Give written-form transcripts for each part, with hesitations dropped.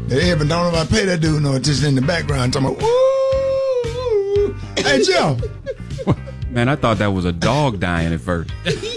Yeah, but don't nobody pay that dude no attention in the background. Talking about, woo! Hey, Joe. Man, I thought that was a dog dying at first.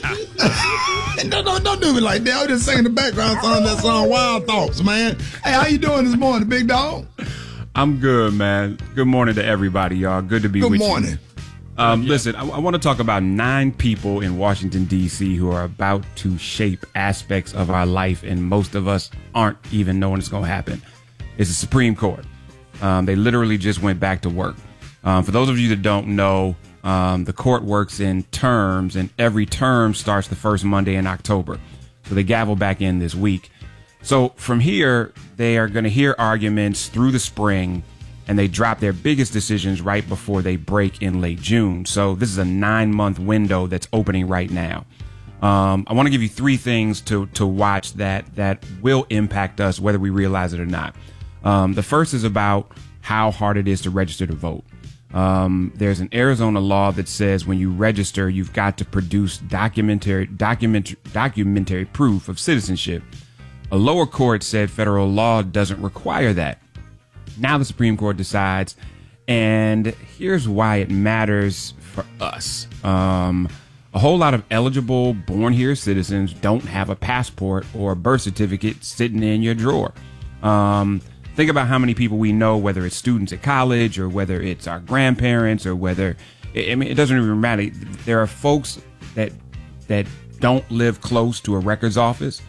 Don't do me like that. I was just singing the background song, that song Wild Thoughts, man. Hey, how you doing this morning, big dog? I'm good, man. Good morning to everybody, y'all. Good to be with you. Good morning. Listen, I want to talk about 9 people in Washington, D.C. who are about to shape aspects of our life, and most of us aren't even knowing it's going to happen. It's the Supreme Court. They literally just went back to work. For those of you that don't know, the court works in terms, and every term starts the first Monday in October. So they gavel back in this week. So from here, they are going to hear arguments through the spring, and they drop their biggest decisions right before they break in late June. So this is a 9-month window that's opening right now. I want to give you 3 things to watch that will impact us, whether we realize it or not. The first is about how hard it is to register to vote. There's an Arizona law that says when you register, you've got to produce documentary proof of citizenship. A lower court said federal law doesn't require that. Now the Supreme Court decides, and here's why it matters for us. A whole lot of eligible born here citizens don't have a passport or a birth certificate sitting in your drawer. Think about how many people we know, whether it's students at college or whether it's our grandparents or whether, I mean, it doesn't even matter. There are folks that don't live close to a records office,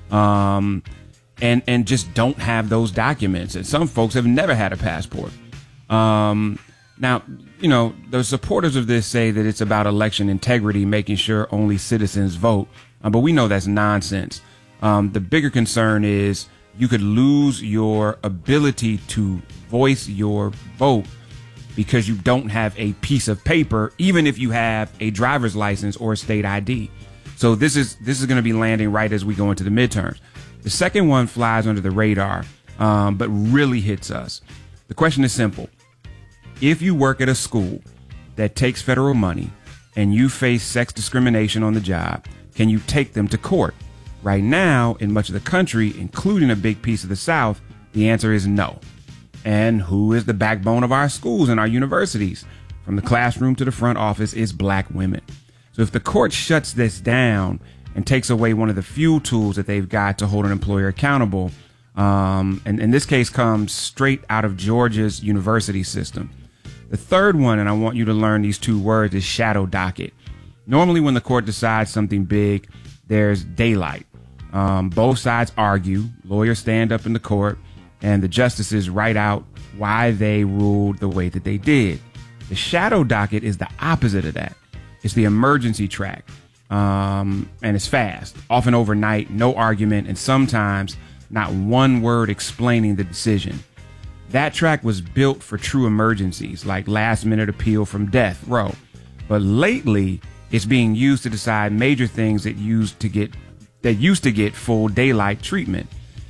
and just don't have those documents. And some folks have never had a passport. Now, you know, the supporters of this say that it's about election integrity, making sure only citizens vote. But we know that's nonsense. The bigger concern is you could lose your ability to voice your vote because you don't have a piece of paper, even if you have a driver's license or a state ID. So this is going to be landing right as we go into the midterms. The second one flies under the radar, but really hits us. The question is simple. If you work at a school that takes federal money and you face sex discrimination on the job, can you take them to court? Right now, in much of the country, including a big piece of the South, the answer is no. And who is the backbone of our schools and our universities? From the classroom to the front office is black women. So if the court shuts this down and takes away one of the few tools that they've got to hold an employer accountable, and this case comes straight out of Georgia's university system. The third one, and I want you to learn these 2 words, is shadow docket. Normally when the court decides something big, there's daylight. Both sides argue, lawyers stand up in the court, and the justices write out why they ruled the way that they did. The shadow docket is the opposite of that. It's the emergency track, and it's fast, often overnight, no argument, and sometimes not one word explaining the decision. That track was built for true emergencies, like last-minute appeal from death row. But lately, it's being used to decide major things that used to get full daylight treatment.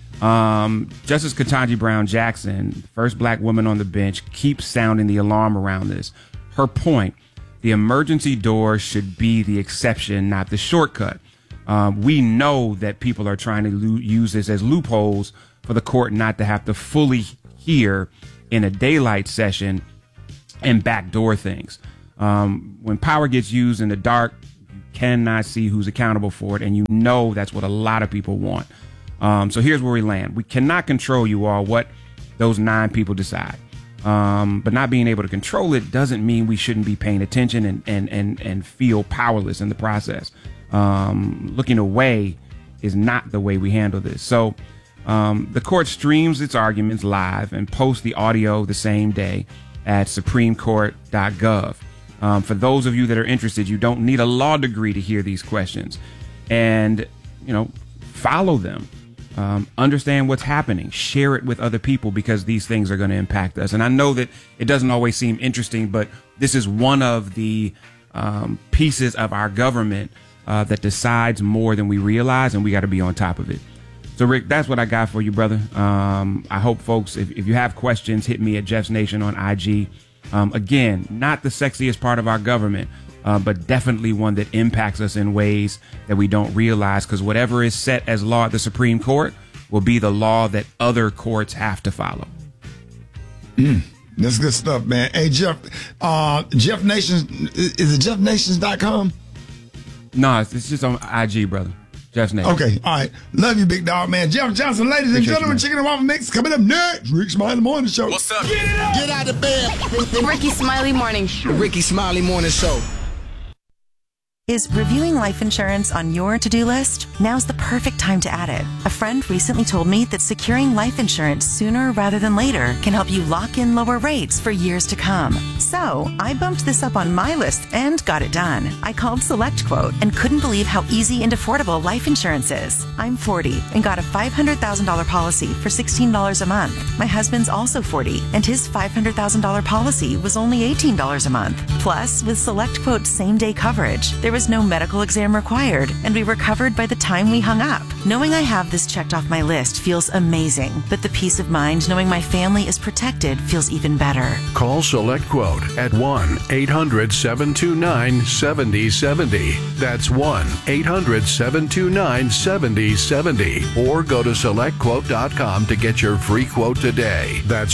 Justice Ketanji Brown Jackson, first black woman on the bench, keeps sounding the alarm around this. Her point, the emergency door should be the exception, not the shortcut. We know that people are trying to use this as loopholes for the court not to have to fully hear in a daylight session and backdoor things. When power gets used in the dark, you cannot see who's accountable for it, and you know that's what a lot of people want. So here's where we land. We cannot control, you all, what those 9 people decide. But not being able to control it doesn't mean we shouldn't be paying attention and feel powerless in the process. Looking away is not the way we handle this. So the court streams its arguments live and posts the audio the same day at supremecourt.gov. For those of you that are interested, you don't need a law degree to hear these questions. And, you know, follow them. Understand what's happening. Share it with other people because these things are going to impact us. And I know that it doesn't always seem interesting, but this is one of the pieces of our government that decides more than we realize, and we got to be on top of it. So, Rick, that's what I got for you, brother. I hope folks, if you have questions, hit me at Jeff's Nation on IG. Again, not the sexiest part of our government, but definitely one that impacts us in ways that we don't realize, because whatever is set as law at the Supreme Court will be the law that other courts have to follow. That's good stuff, man. Hey, Jeff Nations, is it jeffnations.com? No, it's just on IG, brother. Jeff Nations. Okay, all right. Love you, big dog, man. Jeff Johnson, ladies and gentlemen, Chicken and Waffle Mix coming up next. Rick Smiley Morning Show. What's up? Get out of bed. Ricky Smiley Morning Show. Ricky Smiley Morning Show. Is reviewing life insurance on your to-do list? Now's the perfect time to add it. A friend recently told me that securing life insurance sooner rather than later can help you lock in lower rates for years to come. So I bumped this up on my list and got it done. I called SelectQuote and couldn't believe how easy and affordable life insurance is. I'm 40 and got a $500,000 policy for $16 a month. My husband's also 40 and his $500,000 policy was only $18 a month. Plus, with SelectQuote's same-day coverage, there was no medical exam required, and we were covered by the time we hung up. Knowing I have this checked off my list feels amazing, but the peace of mind knowing my family is protected feels even better. Call SelectQuote at 1-800-729-7070. That's 1-800-729-7070. Or go to SelectQuote.com to get your free quote today. That's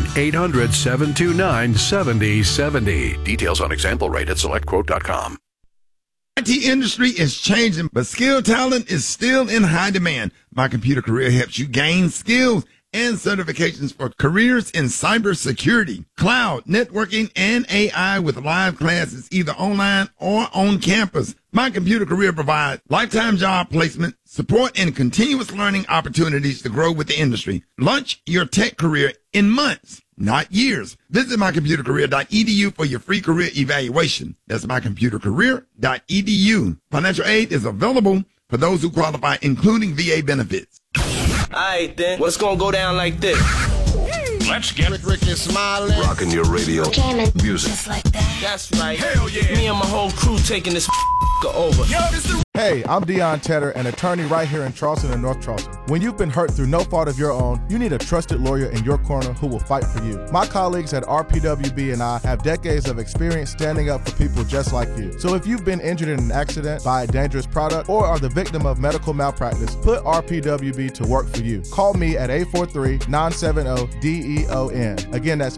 1-800-729-7070. Details on example rate at SelectQuote.com. IT industry is changing, but skilled talent is still in high demand. My Computer Career helps you gain skills and certifications for careers in cybersecurity, cloud, networking, and AI with live classes either online or on campus. My Computer Career provides lifetime job placement, support, and continuous learning opportunities to grow with the industry. Launch your tech career in months, not years. Visit mycomputercareer.edu for your free career evaluation. That's mycomputercareer.edu. Financial aid is available for those who qualify, including VA benefits. Alright then, what's gonna go down like this? Let's get Ricky Smiley. Rocking your radio. Music. Just like that. That's right. Hell yeah. Me and my whole crew taking this over. Yo, this is Hey, I'm Deion Tedder, an attorney right here in Charleston and North Charleston. When you've been hurt through no fault of your own, you need a trusted lawyer in your corner who will fight for you. My colleagues at RPWB and I have decades of experience standing up for people just like you. So if you've been injured in an accident, by a dangerous product, or are the victim of medical malpractice, put RPWB to work for you. Call me at 843-970-DEON. Again, that's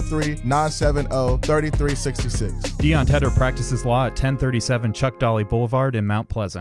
843-970-3366. Deion Tedder practices law at 1037 Chuck Dolly Boulevard in Mount Pleasant.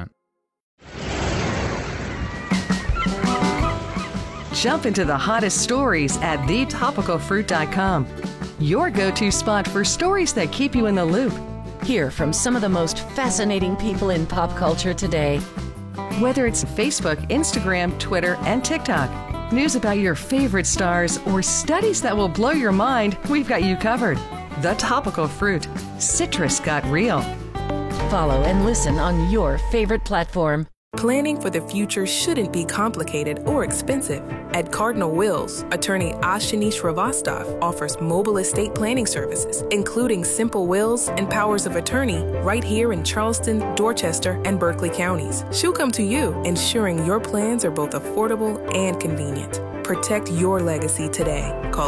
Jump into the hottest stories at thetopicalfruit.com. Your go-to spot for stories that keep you in the loop. Hear from some of the most fascinating people in pop culture today. Whether it's Facebook, Instagram, Twitter, and TikTok, news about your favorite stars, or studies that will blow your mind, we've got you covered. The Topical Fruit. Citrus got real. Follow and listen on your favorite platform. Planning for the future shouldn't be complicated or expensive. At Cardinal Wills, attorney Ashini Shrivastava offers mobile estate planning services, including simple wills and powers of attorney right here in Charleston, Dorchester, and Berkeley counties. She'll come to you, ensuring your plans are both affordable and convenient. Protect your legacy today. Call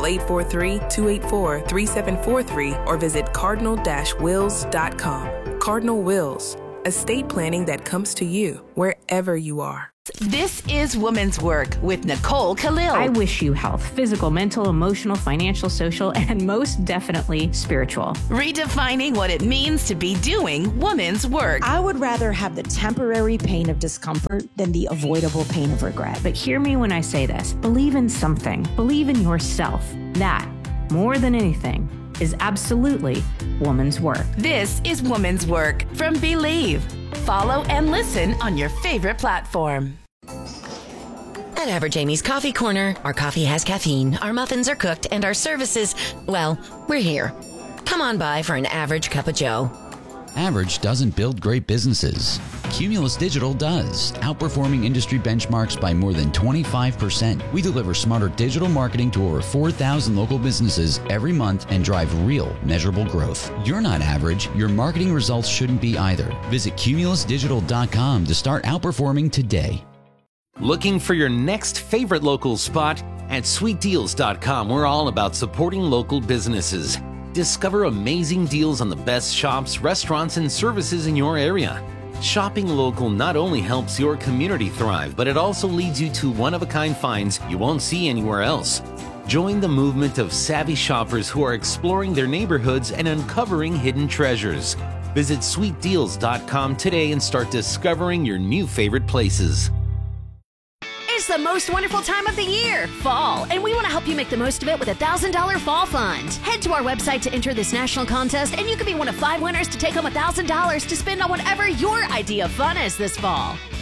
843-284-3743 or visit cardinal-wills.com. Cardinal Wills, estate planning that comes to you wherever you are. This is Woman's Work with Nicole Khalil. I wish you health, physical, mental, emotional, financial, social, and most definitely spiritual. Redefining what it means to be doing woman's work. I would rather have the temporary pain of discomfort than the avoidable pain of regret. But hear me when I say this. Believe in something. Believe in yourself. That, more than anything, is absolutely woman's work. This is Woman's Work from Believe. Follow and listen on your favorite platform. At Average Amy's Coffee Corner, our coffee has caffeine, our muffins are cooked, and our services, well, we're here. Come on by for an average cup of joe. Average doesn't build great businesses. Cumulus Digital does, outperforming industry benchmarks by more than 25%. We deliver smarter digital marketing to over 4,000 local businesses every month and drive real, measurable growth. You're not average. Your marketing results shouldn't be either. Visit cumulusdigital.com to start outperforming today. Looking for your next favorite local spot? At sweetdeals.com, we're all about supporting local businesses. Discover amazing deals on the best shops, restaurants, and services in your area. Shopping local not only helps your community thrive, but it also leads you to one-of-a-kind finds you won't see anywhere else. Join the movement of savvy shoppers who are exploring their neighborhoods and uncovering hidden treasures. Visit sweetdeals.com today and start discovering your new favorite places. It's the most wonderful time of the year, fall, and we want to help you make the most of it with a $1,000 fall fund. Head to our website to enter this national contest, and you could be one of 5 winners to take home $1,000 to spend on whatever your idea of fun is this fall.